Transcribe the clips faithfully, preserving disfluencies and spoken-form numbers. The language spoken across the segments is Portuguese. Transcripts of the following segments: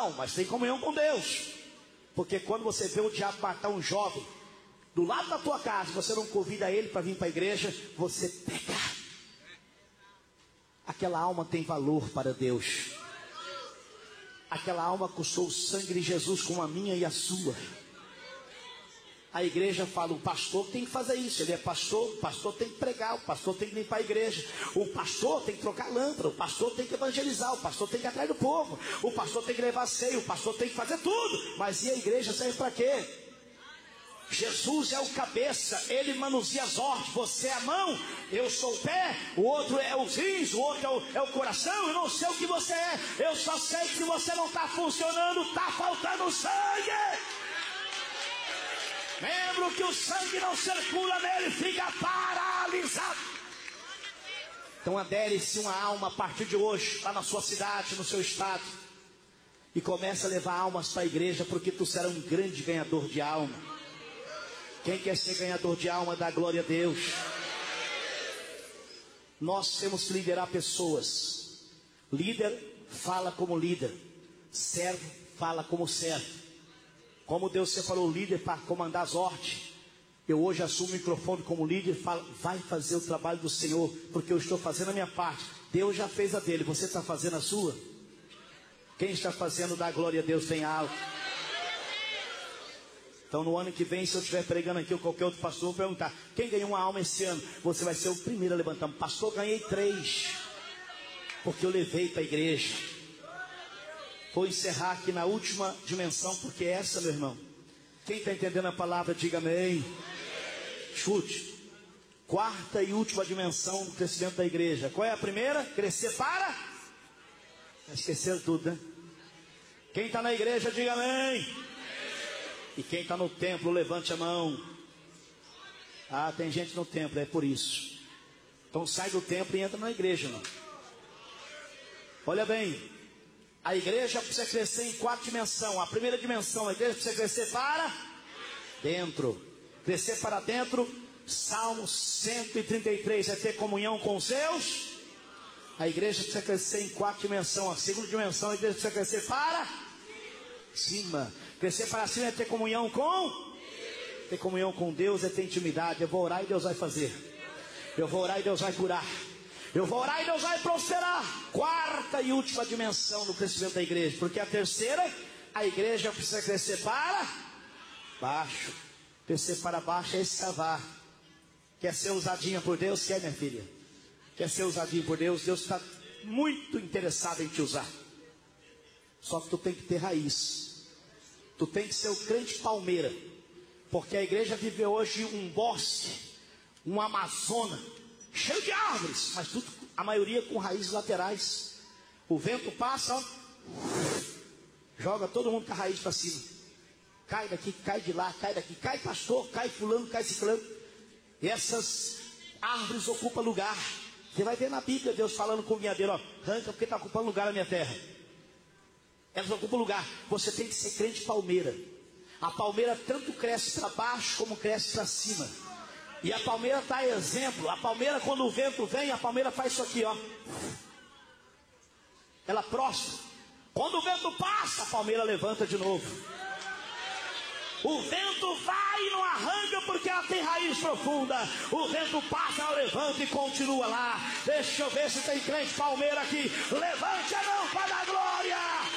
Não, mas tem comunhão com Deus. Porque quando você vê o diabo matar um jovem do lado da tua casa, você não convida ele para vir para a igreja, você peca. Aquela alma tem valor para Deus. Aquela alma custou o sangue de Jesus como a minha e a sua. A igreja fala, o pastor tem que fazer isso. Ele é pastor, o pastor tem que pregar, o pastor tem que limpar a igreja, o pastor tem que trocar lâmpada, o pastor tem que evangelizar, o pastor tem que ir atrás do povo, o pastor tem que levar ceia, o pastor tem que fazer tudo. Mas e a igreja serve para quê? Jesus é o cabeça, ele manuseia as ordens. Você é a mão, eu sou o pé, o outro é os rins, o outro é o, é o coração. Eu não sei o que você é, eu só sei que se você não está funcionando, está faltando sangue. Membro que o sangue não circula nele, fica paralisado. Então adere-se uma alma a partir de hoje, lá na sua cidade, no seu estado, e comece a levar almas para a igreja, porque tu será um grande ganhador de alma. Quem quer ser ganhador de alma, dá glória a Deus. Nós temos que liderar pessoas. Líder fala como líder, servo fala como servo. Como Deus separou o líder para comandar as ordens, eu hoje assumo o microfone como líder e falo, vai fazer o trabalho do Senhor, porque eu estou fazendo a minha parte. Deus já fez a dele, você está fazendo a sua? Quem está fazendo, dá glória a Deus bem alto. Então no ano que vem, se eu estiver pregando aqui ou qualquer outro pastor, eu vou perguntar, quem ganhou uma alma esse ano? Você vai ser o primeiro a levantar. Pastor, ganhei três, porque eu levei para a igreja. Vou encerrar aqui na última dimensão, porque é essa, meu irmão. Quem está entendendo a palavra, diga amém. Chute. Quarta e última dimensão do crescimento da igreja. Qual é a primeira? Crescer para? Esqueceram tudo, né? Quem está na igreja, diga amém. E quem está no templo, levante a mão. Ah, tem gente no templo, é por isso. Então sai do templo e entra na igreja, irmão. Olha bem, a igreja precisa crescer em quatro dimensões. A primeira dimensão, a igreja precisa crescer para dentro. Crescer para dentro, Salmo cento e trinta e três, é ter comunhão com os seus. A igreja precisa crescer em quatro dimensões. A segunda dimensão, a igreja precisa crescer para cima. Crescer para cima é ter comunhão com? Ter comunhão com Deus é ter intimidade. Eu vou orar e Deus vai fazer. Eu vou orar e Deus vai curar. Eu vou orar e Deus vai prosperar. Quarta e última dimensão do crescimento da igreja. Porque a terceira, a igreja precisa crescer para baixo. Crescer para baixo é escavar. Quer ser usadinha por Deus? Quer, minha filha? Quer ser usadinha por Deus? Deus está muito interessado em te usar. Só que tu tem que ter raiz. Tu tem que ser o crente palmeira. Porque a igreja vive hoje um bosque, uma amazona, cheio de árvores, mas tudo, a maioria com raízes laterais. O vento passa, ó, joga todo mundo com a raiz para cima. Cai daqui, cai de lá, cai daqui, cai pastor, cai fulano, cai ciclano. E essas árvores ocupam lugar. Você vai ver na Bíblia Deus falando com o vinhadeiro, ó, arranca porque está ocupando lugar na minha terra. Elas ocupam lugar. Você tem que ser crente palmeira. A palmeira tanto cresce para baixo como cresce para cima. E a palmeira está exemplo. A palmeira, quando o vento vem, a palmeira faz isso aqui, ó. Ela prostra. Quando o vento passa, a palmeira levanta de novo. O vento vai e não arranca porque ela tem raiz profunda. O vento passa, ela levanta e continua lá. Deixa eu ver se tem crente palmeira aqui. Levante a mão para dar glória.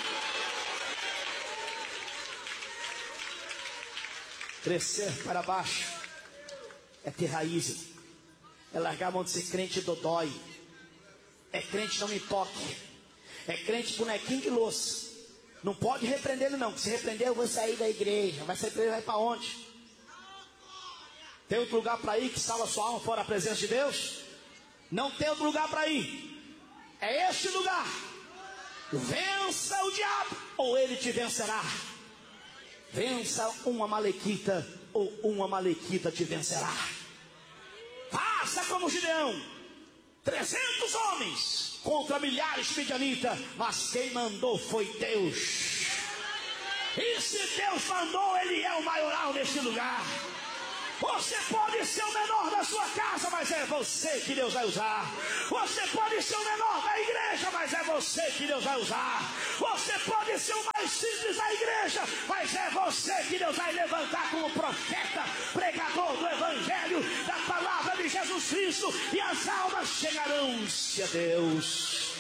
Crescer para baixo é ter raízes. É largar a mão de ser crente dodói. É crente não me toque. É crente bonequinho de louça. Não pode repreender ele não. Se repreender eu vou sair da igreja. Vai sair da igreja, vai para onde? Tem outro lugar para ir que salva sua alma fora a presença de Deus? Não tem outro lugar para ir. É este lugar. Vença o diabo ou ele te vencerá. Vença uma malequita ou uma malequita te vencerá. Faça como Gideão. Trezentos homens contra milhares de midianitas, mas quem mandou foi Deus. E se Deus mandou, Ele é o maioral neste lugar. Você pode ser o menor da sua casa, mas é você que Deus vai usar. Você pode ser o menor da igreja, mas é você que Deus vai usar. Você pode ser o mais simples da igreja, mas é você que Deus vai levantar como profeta, pregador do evangelho, da palavra de Jesus Cristo, e as almas chegarão-se a Deus.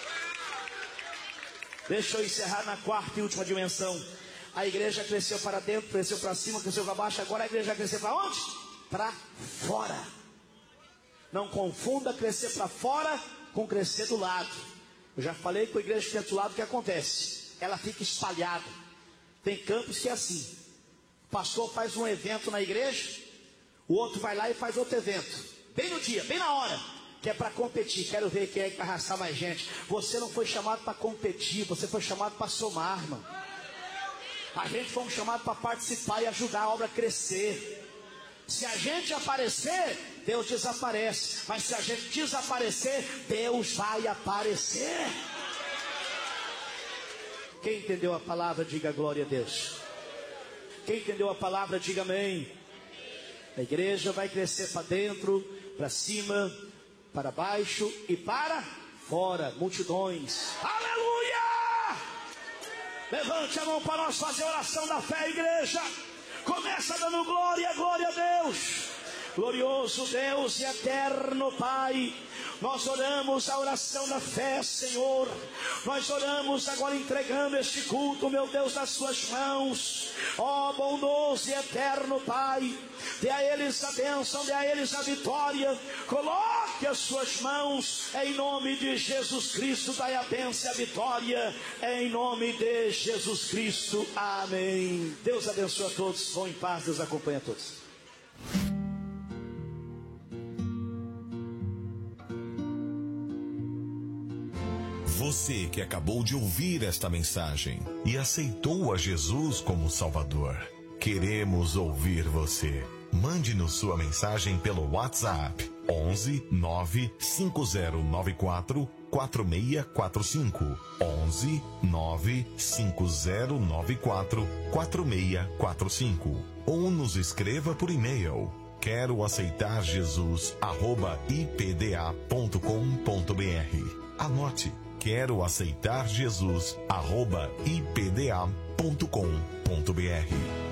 Deixa eu encerrar na quarta e última dimensão. A igreja cresceu para dentro, cresceu para cima, cresceu para baixo. Agora a igreja vai crescer para onde? Para fora. Não confunda crescer para fora com crescer do lado. Eu já falei que a igreja que é do lado, o que acontece? Ela fica espalhada. Tem campos que é assim. O pastor faz um evento na igreja, o outro vai lá e faz outro evento. Bem no dia, bem na hora. Que é para competir. Quero ver quem é que vai arrastar mais gente. Você não foi chamado para competir, você foi chamado para somar, irmão. A gente foi chamado para participar e ajudar a obra a crescer. Se a gente aparecer, Deus desaparece. Mas se a gente desaparecer, Deus vai aparecer. Quem entendeu a palavra, diga glória a Deus. Quem entendeu a palavra, diga amém. A igreja vai crescer para dentro, para cima, para baixo e para fora. Multidões. Aleluia! Levante a mão para nós fazer a oração da fé, igreja. Começa dando glória, glória a Deus. Glorioso Deus e eterno Pai, nós oramos a oração da fé, Senhor. Nós oramos agora entregando este culto, meu Deus, nas suas mãos. Ó bondoso e eterno Pai, dê a eles a bênção, dê a eles a vitória. Coloque as suas mãos em nome de Jesus Cristo. Dai a bênção e a vitória em nome de Jesus Cristo. Amém. Deus abençoe a todos. Vão em paz. Deus acompanha a todos. Você que acabou de ouvir esta mensagem e aceitou a Jesus como Salvador, queremos ouvir você. Mande-nos sua mensagem pelo WhatsApp onze nove cinco zero nove quatro quatro seis quatro cinco onze nove cinco zero nove quatro quatro seis quatro cinco ou nos escreva por e-mail quero aceitar Jesus arroba i p d a ponto com ponto b r. Anote, quero aceitar Jesus arroba i p d a ponto com ponto b r.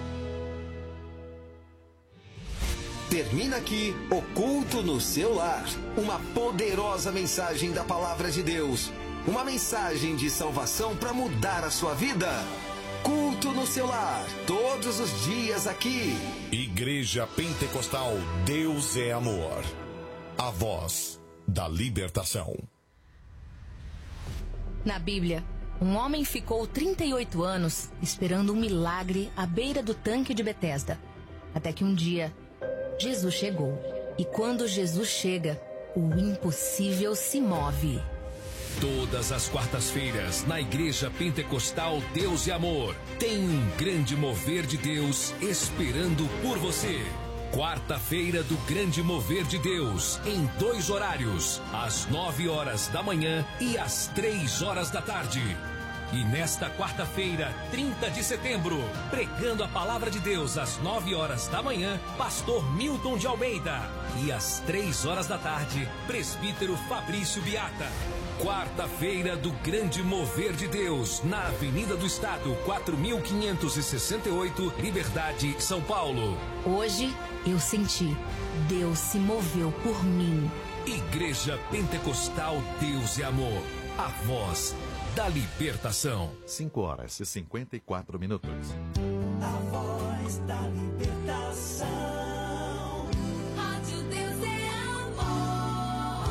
Termina aqui o culto no seu lar. Uma poderosa mensagem da palavra de Deus. Uma mensagem de salvação para mudar a sua vida. Culto no seu lar, todos os dias aqui. Igreja Pentecostal Deus é Amor. A voz da libertação. Na Bíblia, um homem ficou trinta e oito anos esperando um milagre à beira do tanque de Betesda. Até que um dia, Jesus chegou. E quando Jesus chega, o impossível se move. Todas as quartas-feiras, na Igreja Pentecostal Deus e Amor, tem um grande mover de Deus esperando por você. Quarta-feira do Grande Mover de Deus, em dois horários, às nove horas da manhã e às três horas da tarde. E nesta quarta-feira, trinta de setembro, pregando a palavra de Deus às nove horas da manhã, pastor Milton de Almeida. E às três horas da tarde, presbítero Fabrício Biata. Quarta-feira do Grande Mover de Deus, na Avenida do Estado, quatro mil quinhentos e sessenta e oito, Liberdade, São Paulo. Hoje eu senti, Deus se moveu por mim. Igreja Pentecostal Deus e Amor, a voz da libertação. cinco horas e cinquenta e quatro minutos. A voz da libertação. Rádio Deus é Amor.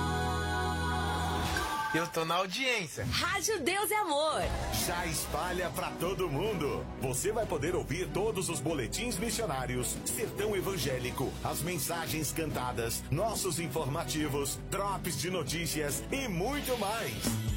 Eu tô na audiência. Rádio Deus é Amor. Já espalha pra todo mundo. Você vai poder ouvir todos os boletins missionários, Sertão Evangélico, as mensagens cantadas, nossos informativos, drops de notícias e muito mais.